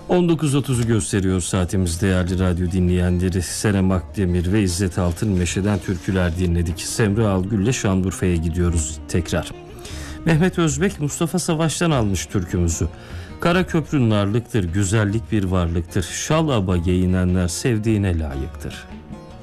19.30'u gösteriyor saatimiz değerli radyo dinleyenleri. Senem Akdemir ve İzzet Altınmeşe'den türküler dinledik. Semra Algül'le Şanlıurfa'ya gidiyoruz tekrar. Mehmet Özbek Mustafa Savaş'tan almış türkümüzü. Kara köprü narlıktır, güzellik bir varlıktır. Şal aba giyinenler sevdiğine layıktır.